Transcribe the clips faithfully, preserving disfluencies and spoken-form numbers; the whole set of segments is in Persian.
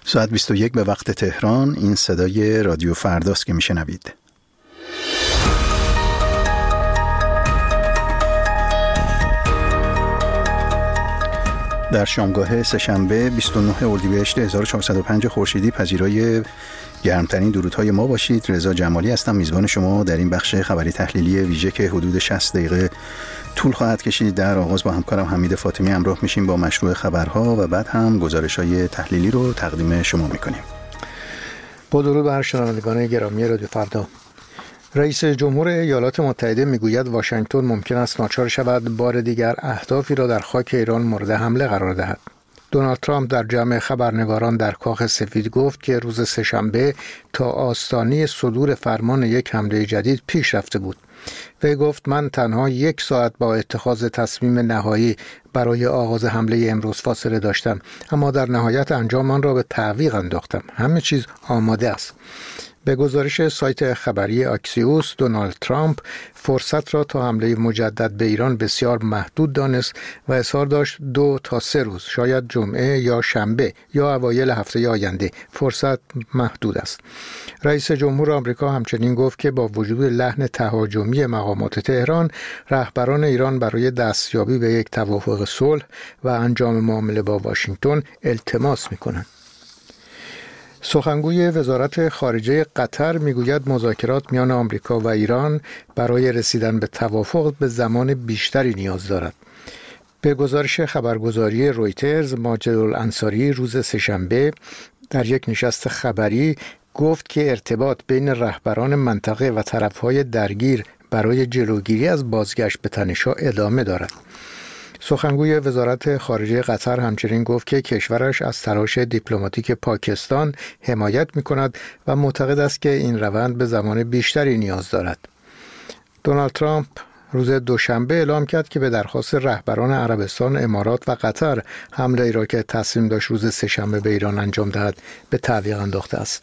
ساعت بیست و یک به وقت تهران. این صدای رادیو فرداست که میشنوید. در شامگاه سه‌شنبه بیست و نه اردیبهشت هزار و چهارصد و پنج خورشیدی پذیرای گرمترین درودهای ما باشید. رضا جمالی هستم، میزبان شما در این بخش خبری تحلیلی ویژه که حدود شصت دقیقه طول خواهد کشید. در آغاز با همکارم حمید فاطمی همراه میشیم با مشروع خبرها و بعد هم گزارش‌های تحلیلی رو تقدیم شما میکنیم. با درود بر شنوندگان گرامی رادیو فردا. رئیس جمهور ایالات متحده میگوید واشنگتن ممکن است ناچار شود بار دیگر اهدافی را در خاک ایران مورد حمله قرار دهد. دونالد ترامپ در جمع خبرنگاران در کاخ سفید گفت که روز سه‌شنبه تا آستانه صدور فرمان یک حمله جدید پیش رفته بود. وی گفت من تنها یک ساعت با اتخاذ تصمیم نهایی برای آغاز حمله امروز فاصله داشتم، اما در نهایت انجام آن را به تعویق انداختم. همه چیز آماده است. به گزارش سایت خبری آکسیوس، دونالد ترامپ فرصت را تا حمله مجدد به ایران بسیار محدود دانست و اظهار داشت دو تا سه روز، شاید جمعه یا شنبه یا اوایل هفته آینده، فرصت محدود است. رئیس جمهور آمریکا همچنین گفت که با وجود لحن تهاجمی مقامات تهران، رهبران ایران برای دستیابی به یک توافق صلح و انجام معامله با واشنگتن التماس می‌کنند. سخنگوی وزارت خارجه قطر میگوید مذاکرات میان آمریکا و ایران برای رسیدن به توافق به زمان بیشتری نیاز دارد. به گزارش خبرگزاری رویترز، ماجد الانصاری روز سه‌شنبه در یک نشست خبری گفت که ارتباط بین رهبران منطقه و طرفهای درگیر برای جلوگیری از بازگشت به تنش‌ها ادامه دارد. سخنگوی وزارت خارجه قطر همچنین گفت که کشورش از تلاش دیپلماتیک پاکستان حمایت می‌کند و معتقد است که این روند به زمان بیشتری نیاز دارد. دونالد ترامپ روز دوشنبه اعلام کرد که به درخواست رهبران عربستان، امارات و قطر حمله ای را که تصمیم داشت روز سه‌شنبه به ایران انجام دهد به تعویق انداخته است.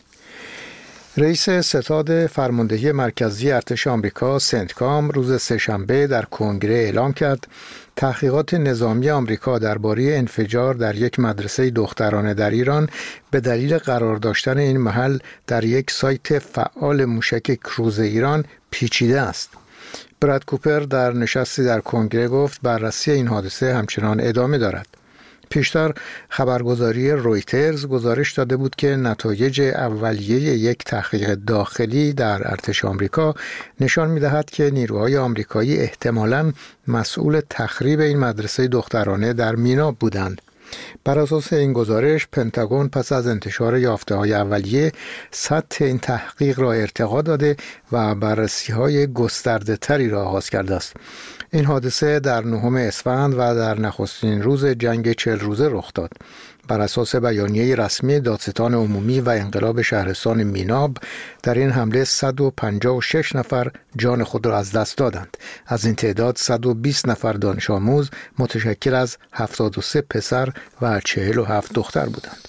رئیس ستاد فرماندهی مرکزی ارتش آمریکا سنتکام روز سه‌شنبه در کنگره اعلام کرد تحقیقات نظامی آمریکا درباره انفجار در یک مدرسه دخترانه در ایران به دلیل قرار داشتن این محل در یک سایت فعال موشک کروز ایران پیچیده است. براد کوپر در نشستی در کنگره گفت بررسی این حادثه همچنان ادامه دارد. پیشتر خبرگزاری رویترز گزارش داده بود که نتایج اولیه یک تحقیق داخلی در ارتش آمریکا نشان می‌دهد که نیروهای آمریکایی احتمالاً مسئول تخریب این مدرسه دخترانه در مینا بودند. بر اساس این گزارش، پنتاگون پس از انتشار یافته‌های اولیه سطح این تحقیق را ارتقا داده و بررسی‌های گسترده‌تری را آغاز کرده است. این حادثه در نهم اسفند و در نخستین روز جنگ چهل روزه رخ داد. بر اساس بیانیه رسمی دادستان عمومی و انقلاب شهرستان میناب، در این حمله صد و پنجاه و شش نفر جان خود را از دست دادند. از این تعداد صد و بیست نفر دانش آموز متشکل از هفتاد و سه پسر و چهل و هفت دختر بودند.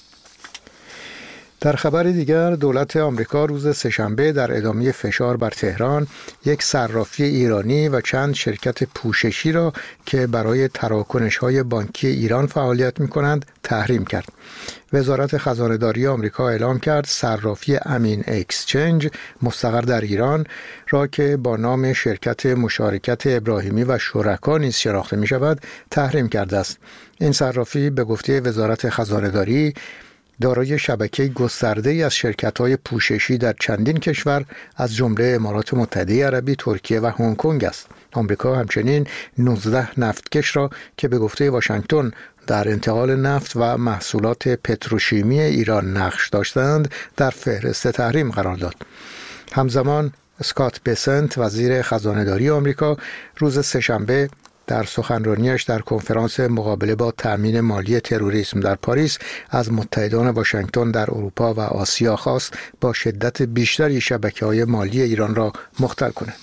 در خبر دیگر، دولت آمریکا روز سه‌شنبه در ادامه فشار بر تهران یک صرافی ایرانی و چند شرکت پوششی را که برای تراکنش‌های بانکی ایران فعالیت می‌کنند تحریم کرد. وزارت خزانه‌داری آمریکا اعلام کرد صرافی امین اکسچنج مستقر در ایران را که با نام شرکت مشارکت ابراهیمی و شرکا نیز شناخته می‌شود تحریم کرده است. این صرافی به گفته وزارت خزانه‌داری دارای شبکه گسترده‌ای از شرکت‌های پوششی در چندین کشور از جمله امارات متحده عربی، ترکیه و هنگ کنگ است. آمریکا همچنین نوزده نفتکش را که به گفته واشنگتن در انتقال نفت و محصولات پتروشیمی ایران نقش داشتند در فهرست تحریم قرار داد. همزمان اسکات بسنت وزیر خزانه‌داری آمریکا روز سه‌شنبه در سخنرانیش در کنفرانس مقابله با تأمین مالی تروریسم در پاریس از متحدان واشنگتن در اروپا و آسیا خواست با شدت بیشتری شبکه‌های مالی ایران را مختل کنند.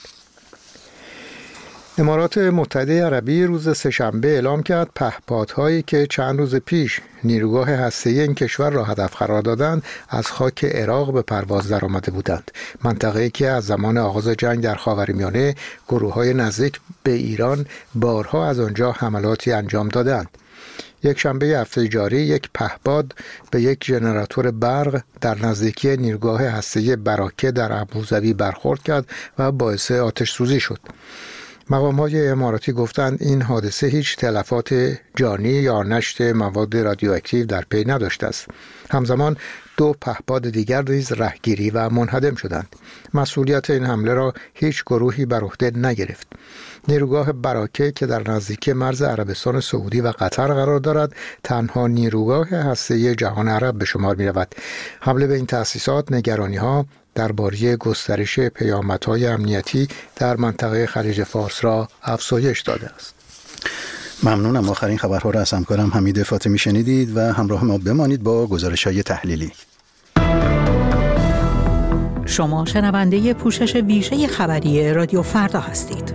امارات متحده عربی روز سه‌شنبه اعلام کرد پهپادهایی که چند روز پیش نیروگاه هسته‌ای این کشور را هدف قرار دادند از خاک عراق به پرواز درآمده بودند. منطقه‌ای که از زمان آغاز جنگ در خاورمیانه گروه‌های نزدیک به ایران بارها از آنجا حملاتی انجام دادند. یک شنبه هفته جاری یک پهپاد به یک ژنراتور برق در نزدیکی نیروگاه هسته‌ای براکه در ابوظبی برخورد کرد و باعث آتش سوزی شد. مقام‌های اماراتی گفتند این حادثه هیچ تلفات جانی یا نشت مواد رادیواکتیو در پی نداشته است. همزمان دو پهپاد دیگر نیز رهگیری و منهدم شدند. مسئولیت این حمله را هیچ گروهی بر عهده نگرفت. نیروگاه براکه که در نزدیکی مرز عربستان سعودی و قطر قرار دارد، تنها نیروگاه هسته‌ای جهان عرب به شمار می‌رود. حمله به این تأسیسات نگرانی‌ها درباره گسترش پیامدهای امنیتی در منطقه خلیج فارس را افزایش داده است. ممنونم. آخرین خبرها را از همکارم حمید فاطمی شنیدید و همراه ما بمانید با گزارش‌های تحلیلی. شما شنونده پوشش ویژه خبری رادیو فردا هستید.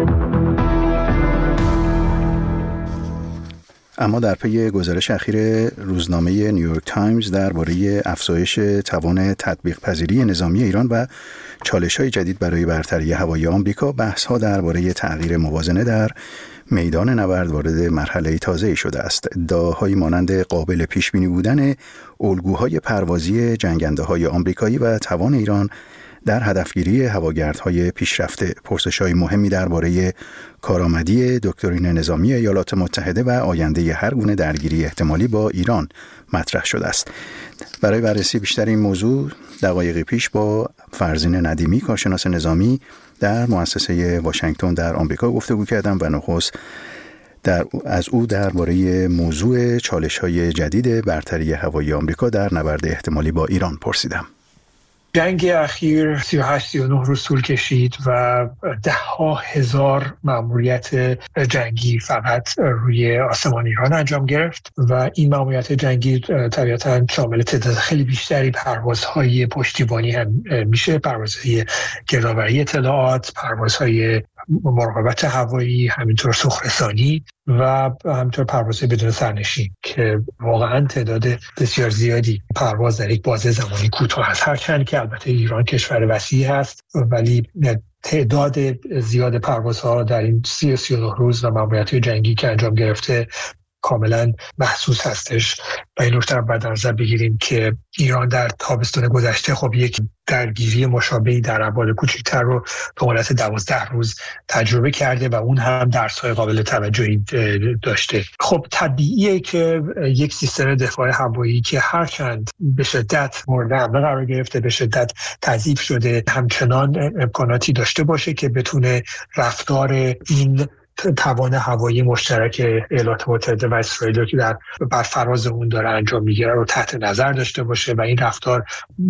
اما در پی گزارش اخیر روزنامه نیویورک تایمز درباره افزایش توان تطبیق پذیری نظامی ایران و چالش‌های جدید برای برتری هوایی آمریکا، بحث‌ها درباره تغییر موازنه در میدان نبرد وارد مرحله تازه‌ای شده است. ادعاهایی مانند قابل پیش‌بینی بودن الگوهای پروازی جنگنده‌های آمریکایی و توان ایران در هدفگیری هواگردهای پیشرفته، پرسش‌های مهمی درباره کارآمدی دکترین نظامی ایالات متحده و آینده هر گونه درگیری احتمالی با ایران مطرح شده است. برای بررسی بیشتر این موضوع دقایقی پیش با فرزین ندیمی، کارشناس نظامی در مؤسسه واشنگتن در آمریکا گفتگو کردم و نخست در از او درباره موضوع چالش‌های جدید برتری هوایی آمریکا در نبرد احتمالی با ایران پرسیدم. جنگ اخیر سی و هشت سی و نه روز طول کشید و ده ها هزار مأموریت جنگی فقط روی آسمان ایران انجام گرفت و این مأموریت جنگی طبیعتاً شامل تعداد خیلی بیشتری پروازهای پشتیبانی هم میشه، پروازهای گردآوری اطلاعات، پروازهای مراقبت هوایی، همینطور سوخت‌رسانی و همینطور پروازهای بدون سرنشین که واقعا تعداد بسیار زیادی پرواز در یک بازه زمانی کوتاه است. هرچند که البته ایران کشور وسیعی هست ولی تعداد زیاد پروازها در این سی و سی و نه روز و مأموریت‌های جنگی که انجام گرفته کاملا محسوس هستش و این نکته رو باید در نظر بگیریم که ایران در تابستان گذشته خب یک درگیری مشابهی در ابعاد کوچکتر رو به مدت دوازده روز تجربه کرده و اون هم درس‌های قابل توجهی داشته. خب طبیعیه که یک سیستم دفاع هوایی که هرچند به شدت مورد حمله قرار گرفته، به شدت تضعیف شده، همچنان امکاناتی داشته باشه که بتونه رفتار این توان هوایی مشترک ایالات متحده و اسرائیل که در بر فراز اون داره انجام میگیره رو تحت نظر داشته باشه و این رفتار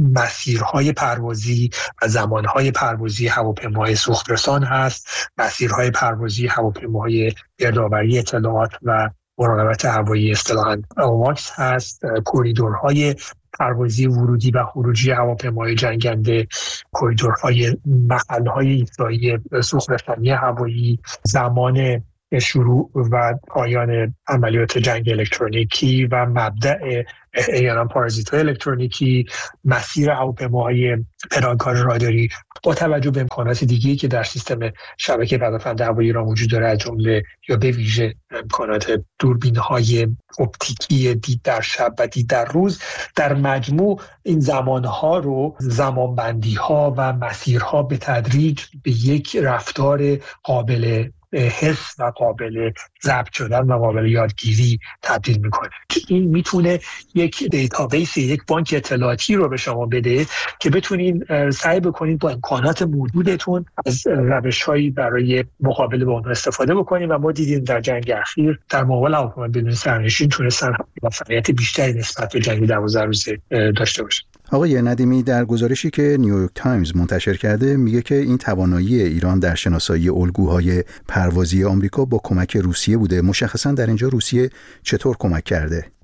مسیرهای پروازی و زمانهای پروازی هواپیماهای سوخترسان هست، مسیرهای پروازی هواپیماهای گردآوری اطلاعات و مراقبت هوایی اصطلاحاً آماکس هست، کوریدورهای پروازی ورودی و خروجی هواپیماهای جنگنده، کوریدورهای محل‌های ایستایی سوخت‌رسانی هوایی، زمان شروع و پایان عملیات جنگ الکترونیکی و مبدأ احیانا پارازیت‌های الکترونیکی، مسیر هواپیماهای پناهگاه راداری با توجه به امکانات دیگه‌ای که در سیستم شبکه پدافند هوایی ایران وجود داره، از جمله یا به ویژه امکانات دوربین‌های اپتیکی دید در شب و دید در روز، در مجموع این زمانها رو زمانبندی‌ها و مسیرها به تدریج به یک رفتار قابل حس و قابل ضبط شدن و قابل یادگیری تبدیل میکنه. این میتونه یک دیتابیس، یک بانک اطلاعاتی رو به شما بده که بتونین سعی بکنید با امکانات موجودتون از روش‌هایی برای مقابله با اون استفاده بکنید و ما دیدیم در جنگ اخیر در مقابل هواپیمای بدون سرنشین تونستن موفقیت بیشتری نسبت به جنگ دوازده روزه داشته باشن. آقای ندیمی، در گزارشی که نیویورک تایمز منتشر کرده میگه که این توانایی ایران در شناسایی الگوهای پروازی آمریکا با کمک روسیه بوده. مشخصا در اینجا روسیه چطور کمک کرده؟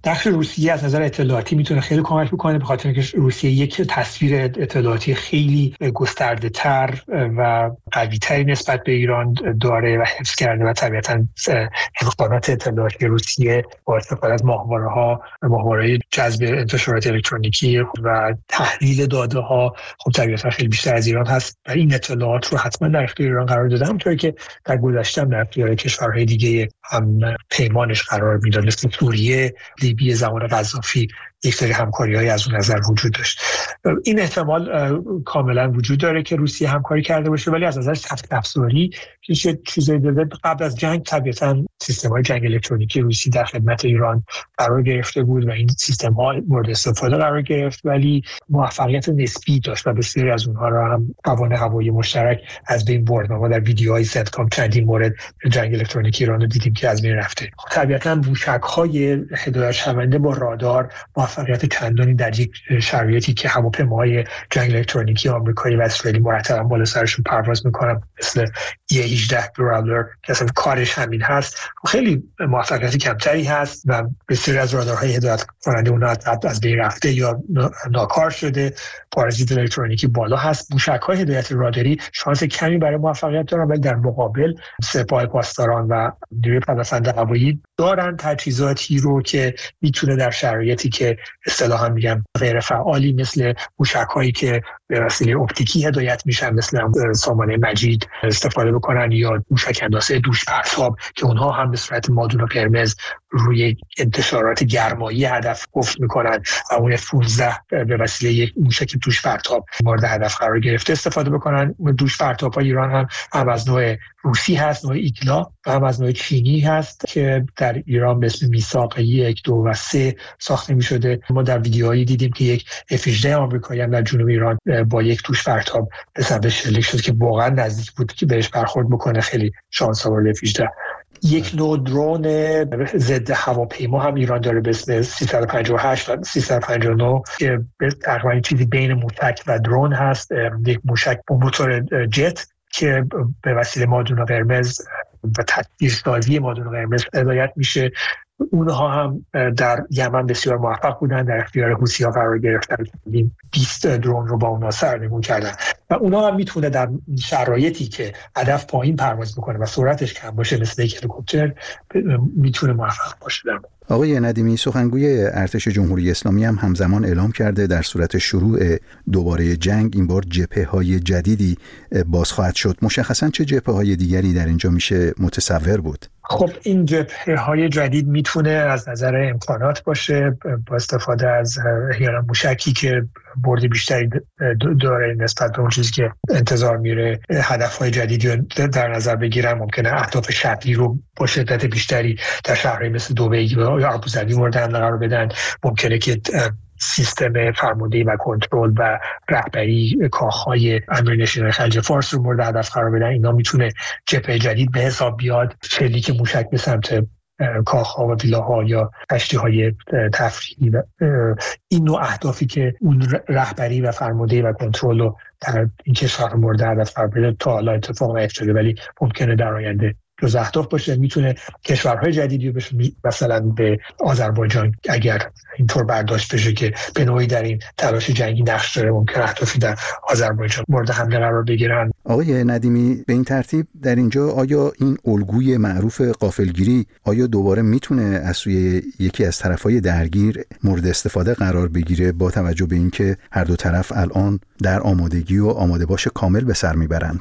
نقش روسیه از نظر اطلاعاتی میتونه خیلی کمک بکنه، به خاطر اینکه روسیه یک تصویر اطلاعاتی خیلی گسترده تر و قوی تری نسبت به ایران داره و حفظ کرده و طبیعتاً امکانات اطلاعاتی روسیه با استفاده از ماهواره‌ها ماهواره جذب انتشارات الکترونیکی و تحلیل داده ها خب طبیعتاً خیلی بیشتر از ایران هست و این اطلاعات رو حتما در اختیار ایران قرار داده، همونطوری که در گذشته در اختیار کشورهای دیگه هم پیمانش قرار میداد، مثل سوریه، لیبی زمان قذافی یک سری همکاری‌های از اون نظر وجود داشت. این احتمال کاملا وجود داره که روسیه همکاری کرده باشه، ولی از نظر تفت افزاری چه چیزایی داره. قبل از جنگ طبیعتاً سیستم‌های جنگ الکترونیکی روسی در خدمت ایران قرار گرفته بود و این سیستم‌ها مورد استفاده قرار گرفت، ولی موفقیت نسبی داشت و بسیاری از اونها را هم توان هوایی مشترک از بین برد. ما در ویدیوهای سنتکام چندین مورد جنگ الکترونیکی ایران رو دیدیم که از بین رفته. طبیعتاً موشک‌های هدایت شونده با رادار موفقیت چندانی در یک شرایطی که هواپیماهای جنگ الکترونیکی آمریکایی و اسرائیلی مرتبا بالا سرشون پرواز میکنن مثل ای هجده گراولر که اصلا کارش همین هست، خیلی موفقیت کمتری هست و بسیاری از رادارهای هدایت کننده اونها از بین رفته یا ناکار شده. پارازیت الکترونیکی بالا هست. موشک‌های هدایت راداری شانس کمی برای موفقیت دارن، ولی در مقابل سپاه پاسداران و نیروی پدافند هوایی دارن تجهیزاتی رو که میتونه در شرایطی که اصطلاحاً میگم غیر فعالی مثل موشک‌هایی که به وسیله اپتیکی هدایت میشن مثل سامانه مجید استفاده بکنن یا موشک اندازه دوش پرتاب که اونها هم به صورت مادون قرمز روی انتشارات گرمایی هدف افت میکنن و اون پانزده به وسیله یک موشک دوش پرتاب مورد هدف قرار گرفته استفاده بکنن. دوش پرتاب‌های ایران هم هم از نوع روسی هست، نوع ایگلا، و هم از نوع چینی هست که در ایران به اسم میثاق یک، دو و سه ساخته می شده. ما در ویدیوهایی دیدیم که یک اف هجده آمریکایی هم در جنوب ایران با یک توش پرتاب به سمت شلیک شد که واقعا نزدیک بود که بهش برخورد بکنه. خیلی شانس آورد اف هجده. یک نوع درون ضد هواپیما هم ایران داره به اسم سیصد و پنجاه و هشت و سیصد و پنجاه و نه که تقریبا چیزی بین موشک و درون هست. یک موشک با موتور جت که به وسیله مادون قرمز و تدبیرسازی مادون قرمز هدایت میشه. اونها هم در یمن بسیار موفق بودن، در اختیار حوثی‌ها قرار گرفتن، بیست درون رو با اونها سرنگون کردن و اونها هم میتونه در شرایطی که هدف پایین پرواز میکنه و سرعتش کم باشه مثل یک هلیکوپتر میتونه موفق باشه. آقای ندیمی، سخنگوی ارتش جمهوری اسلامی هم همزمان اعلام کرده در صورت شروع دوباره جنگ این بار جبهه‌های جدیدی باز خواهد شد. مشخصاً چه جبهه‌های دیگری در اینجا میشه متصور بود؟ خب این جبهه‌های جدید میتونه از نظر امکانات باشه، با استفاده از احیانا موشکی که برد بیشتری داره نسبت به اون چیزی که انتظار میره. هدف‌های جدیدی رو در نظر بگیرن، ممکنه اهداف شهری رو با شدت بیشتری در شهرهای مثل دبی یا ابوظبی مورد حمله قرار بدن. ممکنه که سیستم فرماندهی و کنترل و رهبری کاخهای امیرنشینان خلیج فارس رو مورد هدف قرار بدن. اینا میتونه جبهه جدید به حساب بیاد. شلیک موشک به سمت کاخها و ویلاها یا کشتی‌های تفریحی و این نوع اهدافی که اون رهبری و فرماندهی و کنترل رو در این کشور مورد هدف قرار بده تا حالا اتفاق نیفتاده ولی ممکنه در آینده جز اهداف باشه. میتونه کشورهای جدیدی بشه، مثلا به آذربایجان اگر اینطور برداشت بشه که به نوعی در این تلاش جنگی نقش داره، ممکن اهدافی در آذربایجان مورد حمله قرار بگیرن. آقای ندیمی، به این ترتیب در اینجا آیا این الگوی معروف غافلگیری آیا دوباره میتونه از سوی یکی از طرفهای درگیر مورد استفاده قرار بگیره با توجه به اینکه هر دو طرف الان در آمادگی و آماده باش کامل به سر میبرند؟